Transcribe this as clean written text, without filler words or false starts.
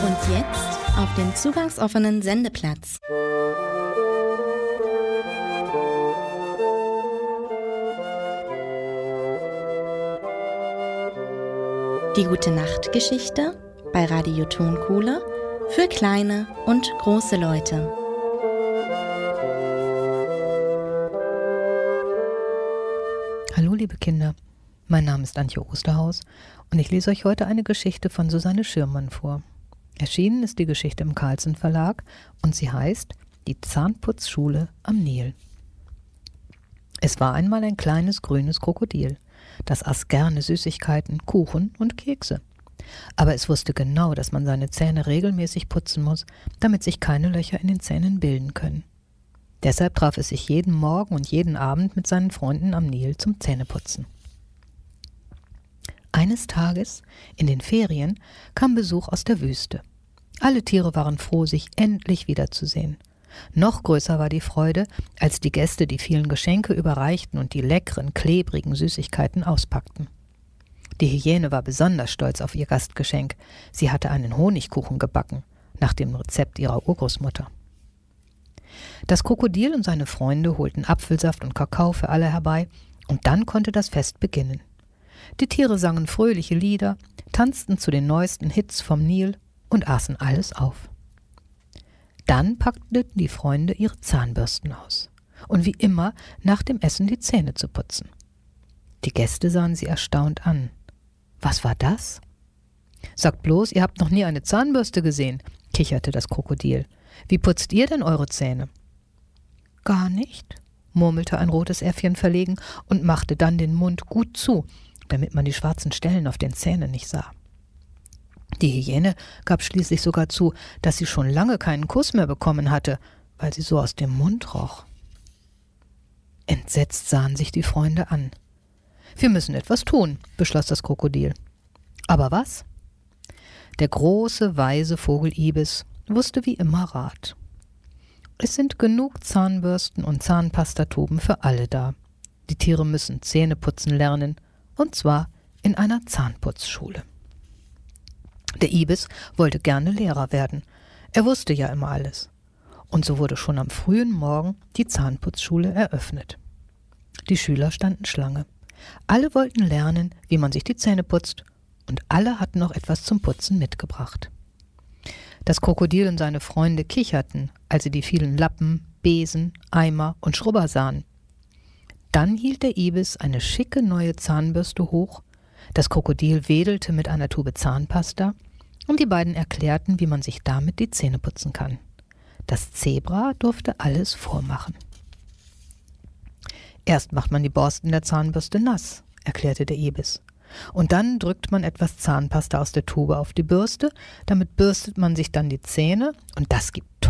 Und jetzt auf dem zugangsoffenen Sendeplatz. Die Gute-Nacht-Geschichte bei Radio Tonkohle für kleine und große Leute. Hallo liebe Kinder, mein Name ist Antje Osterhaus und ich lese euch heute eine Geschichte von Susanne Schirmann vor. Erschienen ist die Geschichte im Carlsen Verlag und sie heißt Die Zahnputzschule am Nil. Es war einmal ein kleines grünes Krokodil. Das aß gerne Süßigkeiten, Kuchen und Kekse. Aber es wusste genau, dass man seine Zähne regelmäßig putzen muss, damit sich keine Löcher in den Zähnen bilden können. Deshalb traf es sich jeden Morgen und jeden Abend mit seinen Freunden am Nil zum Zähneputzen. Eines Tages, in den Ferien, kam Besuch aus der Wüste. Alle Tiere waren froh, sich endlich wiederzusehen. Noch größer war die Freude, als die Gäste die vielen Geschenke überreichten und die leckeren, klebrigen Süßigkeiten auspackten. Die Hyäne war besonders stolz auf ihr Gastgeschenk. Sie hatte einen Honigkuchen gebacken, nach dem Rezept ihrer Urgroßmutter. Das Krokodil und seine Freunde holten Apfelsaft und Kakao für alle herbei, und dann konnte das Fest beginnen. Die Tiere sangen fröhliche Lieder, tanzten zu den neuesten Hits vom Nil und aßen alles auf. Dann packten die Freunde ihre Zahnbürsten aus und wie immer nach dem Essen die Zähne zu putzen. Die Gäste sahen sie erstaunt an. Was war das? Sagt bloß, ihr habt noch nie eine Zahnbürste gesehen, kicherte das Krokodil. Wie putzt ihr denn eure Zähne? Gar nicht, murmelte ein rotes Äffchen verlegen und machte dann den Mund gut zu, damit man die schwarzen Stellen auf den Zähnen nicht sah. Die Hyäne gab schließlich sogar zu, dass sie schon lange keinen Kuss mehr bekommen hatte, weil sie so aus dem Mund roch. Entsetzt sahen sich die Freunde an. Wir müssen etwas tun, beschloss das Krokodil. Aber was? Der große, weise Vogel Ibis wusste wie immer Rat. Es sind genug Zahnbürsten und Zahnpastatuben für alle da. Die Tiere müssen Zähne putzen lernen, und zwar in einer Zahnputzschule. Der Ibis wollte gerne Lehrer werden. Er wusste ja immer alles. Und so wurde schon am frühen Morgen die Zahnputzschule eröffnet. Die Schüler standen Schlange. Alle wollten lernen, wie man sich die Zähne putzt, und alle hatten noch etwas zum Putzen mitgebracht. Das Krokodil und seine Freunde kicherten, als sie die vielen Lappen, Besen, Eimer und Schrubber sahen. Dann hielt der Ibis eine schicke neue Zahnbürste hoch, das Krokodil wedelte mit einer Tube Zahnpasta und die beiden erklärten, wie man sich damit die Zähne putzen kann. Das Zebra durfte alles vormachen. Erst macht man die Borsten der Zahnbürste nass, erklärte der Ibis. Und dann drückt man etwas Zahnpasta aus der Tube auf die Bürste, damit bürstet man sich dann die Zähne und das gibt